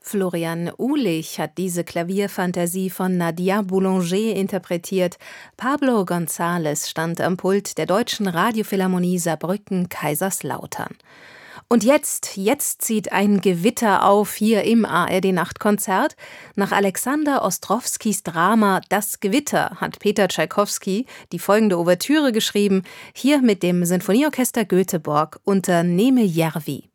Florian Uhlich hat diese Klavierfantasie von Nadia Boulanger interpretiert. Pablo González stand am Pult der Deutschen Radiophilharmonie Saarbrücken-Kaiserslautern. Und jetzt zieht ein Gewitter auf hier im ARD-Nachtkonzert. Nach Alexander Ostrowskis Drama Das Gewitter hat Peter Tschaikowski die folgende Ouvertüre geschrieben, hier mit dem Sinfonieorchester Göteborg unter Neme Järvi.